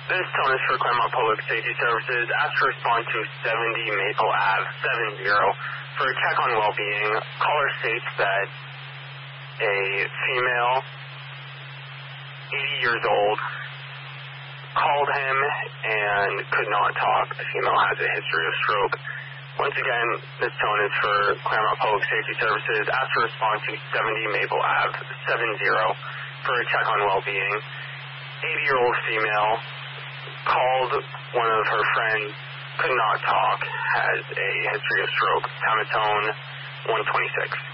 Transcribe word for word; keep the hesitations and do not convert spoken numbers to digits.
This tone is for Claremont Public Safety Services. Ask to respond to seventy Maple Ave, seven zero. For a check on well-being, caller states that a female, eighty years old, called him and could not talk. The female has a history of stroke. Once again, this tone is for Claremont Public Safety Services. Ask to respond to seventy Maple Ave, seven zero. For a check on well-being. eighty-year-old female called one of her friends, could not talk, has a history of stroke. Time of tone, one twenty-six.